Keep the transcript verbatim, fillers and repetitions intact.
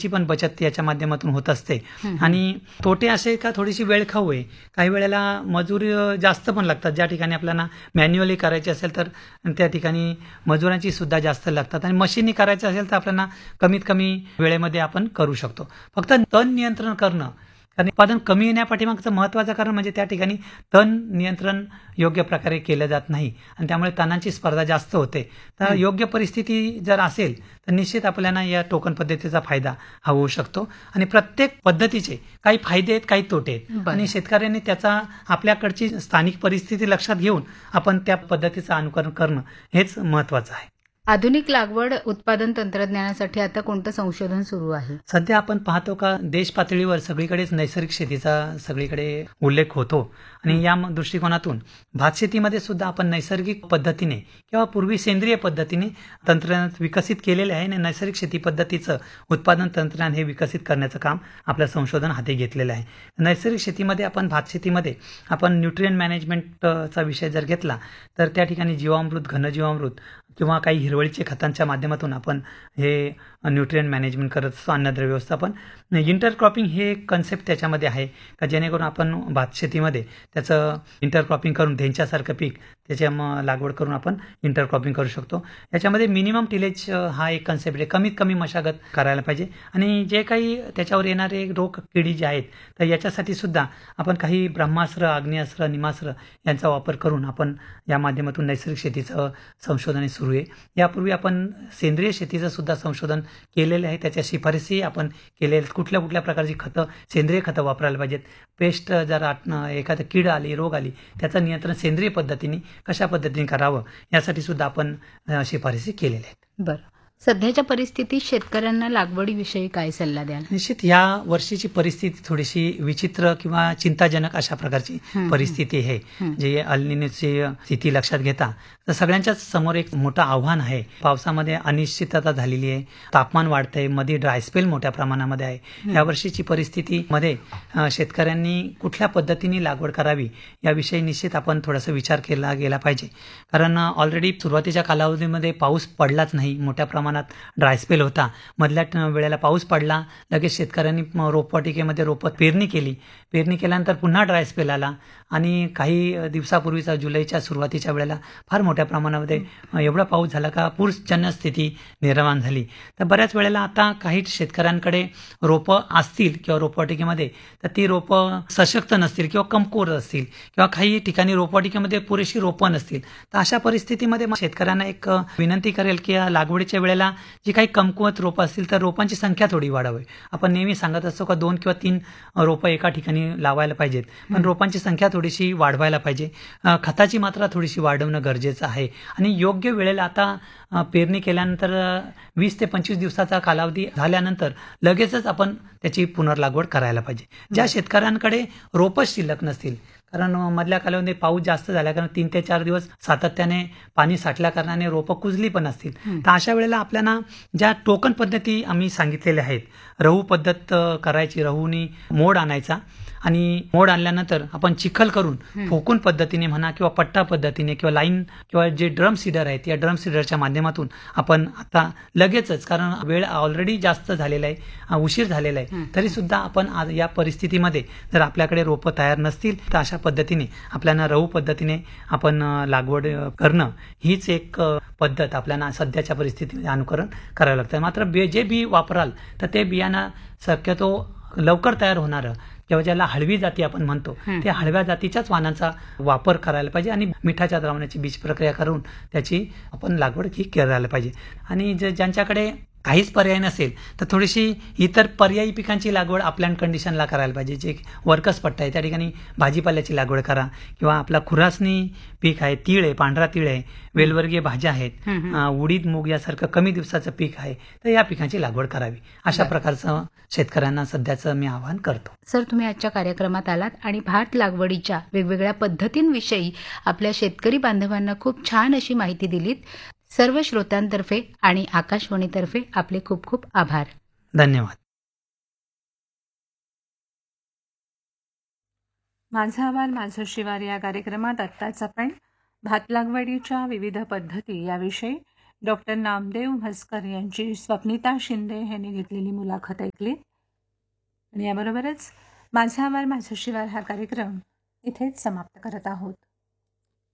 वेळेची पण बचत याच्या माध्यमातून होत असते. आणि तोटे असे का थोडीशी वेळ खाऊ आहे. काही वेळेला मजूर जास्त पण लागतात. ज्या ठिकाणी आपल्याला मॅन्युअली करायचे असेल तर त्या ठिकाणी मजुरांची सुद्धा जास्त लागतात आणि मशीनी करायचं असेल तर आपल्याला कमीत कमी वेळेमध्ये आपण करू शकतो. फक्त तण नियंत्रण करणं, कारण उत्पादन कमी येण्यापाठीमागचं महत्त्वाचं कारण म्हणजे त्या ठिकाणी तण नियंत्रण योग्य प्रकारे केलं जात नाही आणि त्यामुळे तणांची स्पर्धा जास्त होते. तर योग्य परिस्थिती जर असेल तर निश्चित आपल्याला या टोकन पद्धतीचा फायदा हा होऊ शकतो. आणि प्रत्येक पद्धतीचे काही फायदे आहेत, काही तोटे आहेत आणि शेतकऱ्यांनी त्याचा आपल्याकडची स्थानिक परिस्थिती लक्षात घेऊन आपण त्या पद्धतीचं अनुकरण करणं हेच महत्त्वाचं आहे. आधुनिक लागवड उत्पादन तंत्रज्ञानासाठी आता कोणतं संशोधन सुरू आहे? सध्या आपण पाहतो का देश पातळीवर सगळीकडेच नैसर्गिक शेतीचा सगळीकडे उल्लेख होतो आणि या दृष्टिकोनातून भात शेतीमध्ये सुद्धा आपण नैसर्गिक पद्धतीने किंवा पूर्वी सेंद्रिय पद्धतीने तंत्रज्ञान विकसित केलेले आहे आणि नैसर्गिक शेती पद्धतीचं उत्पादन तंत्रज्ञान हे विकसित करण्याचं काम आपलं संशोधन हाती घेतलेलं आहे. नैसर्गिक शेतीमध्ये आपण भात शेतीमध्ये आपण न्यूट्रिएंट मॅनेजमेंटचा विषय जर घेतला तर त्या ठिकाणी जीवामृत, घनजीवामृत किंवा काही हिरवळीच्या खतांच्या माध्यमातून आपण हे न्यूट्रिएंट मॅनेजमेंट करत असतो, अन्नद्रव्य व्यवस्थापन. इंटरक्रॉपिंग हे एक कन्सेप्ट त्याच्यामध्ये आहे का जेणेकरून आपण भात शेतीमध्ये त्याचं इंटरक्रॉपिंग करून धेंच्यासारखं पीक त्याच्या मग लागवड करून आपण इंटरक्रॉपिंग करू शकतो. याच्यामध्ये मिनिमम टिलेज हा एक कन्सेप्ट आहे. कमीत कमी मशागत करायला पाहिजे आणि जे काही त्याच्यावर येणारे रोग किडी जे आहेत तर याच्यासाठी सुद्धा आपण काही ब्रह्मास्त्र, आग्नेयास्त्र, निमास्त्र यांचा वापर करून आपण या माध्यमातून नैसर्गिक शेतीचं संशोधन सुरू आहे. यापूर्वी आपण सेंद्रिय शेतीचं सुद्धा संशोधन केलेलं आहे. त्याच्या शिफारसी आपण केलेल्या आहेत. कुठल्या कुठल्या प्रकारची खतं, सेंद्रिय खतं वापरायला पाहिजेत. पेस्ट जर एखादं कीड आली, रोग आली त्याचं नियंत्रण सेंद्रिय पद्धतीने कशा पद्धतीने करावं यासाठी सुद्धा आपण शिफारसी केलेल्या आहेत. बरं, सध्याच्या परिस्थितीत शेतकऱ्यांना लागवडीविषयी काय सल्ला द्याल? निश्चित या वर्षीची परिस्थिती थोडीशी विचित्र किंवा चिंताजनक अशा प्रकारची परिस्थिती आहे. जे अल निनोची स्थिती लक्षात घेता तर सगळ्यांच्याच समोर एक मोठं आव्हान आहे. पावसामध्ये अनिश्चितता झालेली आहे, तापमान वाढतंय, मध्ये ड्राय स्पेल मोठ्या प्रमाणामध्ये आहे. या वर्षीची परिस्थितीमध्ये शेतकऱ्यांनी कुठल्या पद्धतीने लागवड करावी याविषयी निश्चित आपण थोडासा विचार केला गेला पाहिजे. कारण ऑलरेडी सुरुवातीच्या कालावधीमध्ये पाऊस पडलाच नाही, मोठ्या प्रमाणात ड्राय स्पेल होता. मधल्या वेळेला पाऊस पडला, लगेच शेतकऱ्यांनी रोपवाटिकेमध्ये रोपं पेरणी केली. पेरणी केल्यानंतर पुन्हा ड्राय स्पेल आला आणि काही दिवसापूर्वीचा जुलैच्या सुरुवातीच्या वेळेला फार मोठ्या प्रमाणामध्ये एवढा पाऊस झाला का पूरजन्य स्थिती निर्माण झाली. तर बऱ्याच वेळेला आता काही शेतकऱ्यांकडे रोपं असतील किंवा रोपवाटिकेमध्ये तर ती रोपं सशक्त नसतील किंवा कमकुवत असतील किंवा काही ठिकाणी रोपवाटिकेमध्ये पुरेशी रोपं नसतील. तर अशा परिस्थितीमध्ये शेतकऱ्यांना एक विनंती करेल की लागवडीच्या वेळेला जी काही कमकुवत रोपं असतील तर रोपांची संख्या थोडी वाढावी. आपण नेहमी सांगत असतो का दोन किंवा तीन रोपं एका ठिकाणी लावायला पाहिजेत, पण रोपांची संख्या थोडीशी वाढवायला पाहिजे. खताची मात्रा थोडीशी वाढवणं गरजेचं आहे आणि योग्य वेळेला आता पेरणी केल्यानंतर वीस ते पंचवीस दिवसाचा कालावधी झाल्यानंतर लगेचच आपण त्याची पुनर्लागवड करायला पाहिजे. ज्या शेतकऱ्यांकडे रोपच शिल्लक नसतील, कारण मधल्या कालावधीमध्ये पाऊस जास्त झाल्या कारण तीन ते चार दिवस सातत्याने पाणी साठल्या कारणाने रोपं कुजली पण असतील, तर अशा वेळेला आपल्याला ज्या टोकन पद्धती आम्ही सांगितलेल्या आहेत, रहू पद्धत करायची, रहूनी मोड आणायचा आणि मोड आणल्यानंतर आपण चिखल करून फोकून पद्धतीने म्हणा किंवा पट्टा पद्धतीने किंवा लाईन किंवा जे ड्रम सीडर आहेत या ड्रम सीडरच्या माध्यमातून आपण आता लगेचच, कारण वेळ ऑलरेडी जास्त झालेला आहे, उशीर झालेला आहे, तरी सुद्धा आपण आज या परिस्थितीमध्ये जर आपल्याकडे रोपं तयार नसतील तर अशा पद्धतीने आपल्याला रहू पद्धतीने आपण लागवड करणं हीच एक पद्धत आपल्याला सध्याच्या परिस्थितीमध्ये अनुकरण करावं लागतं. मात्र बे जे बी वापराल तर ते बियाणं शक्यतो लवकर तयार होणारं किंवा ज्याला हळवी जाती आपण म्हणतो त्या हळव्या जातीच्याच वाणांचा वापर करायला पाहिजे आणि मिठाच्या द्रावणाची बीज प्रक्रिया करून त्याची आपण लागवड ही करायला पाहिजे. आणि जे ज्यांच्याकडे काहीच पर्याय नसेल तर थोडीशी इतर पर्यायी पिकांची लागवड आपल्या कंडिशनला करायला पाहिजे. जे वर्कस पट्टा आहे त्या ठिकाणी भाजीपाल्याची लागवड करा किंवा आपला खुरासनी पीक आहे, तीळ आहे, पांढरा तीळ आहे, वेलवर्गीय भाज्या आहेत, उडीद मूग यासारखं कमी दिवसाचं पीक आहे, तर या पिकांची लागवड करावी. अशा प्रकारचं शेतकऱ्यांना सध्याचं मी आवाहन करतो. सर, तुम्ही आजच्या कार्यक्रमात आलात आणि भात लागवडीच्या वेगवेगळ्या पद्धतींविषयी आपल्या शेतकरी बांधवांना खूप छान अशी माहिती दिलीत. सर्व श्रोत्यांतर्फे आणि आकाशवाणीतर्फे आपले खूप खूप आभार. धन्यवाद. माझा अहवाल माझं शिवार या कार्यक्रमात आत्ताच आपण भात लागवडीच्या विविध पद्धती याविषयी डॉक्टर नामदेव म्हसकर यांची स्वप्निता शिंदे यांनी घेतलेली मुलाखत ऐकली. आणि याबरोबरच माझा आवाज माझा शिवार हा कार्यक्रम इथेच समाप्त करत आहोत.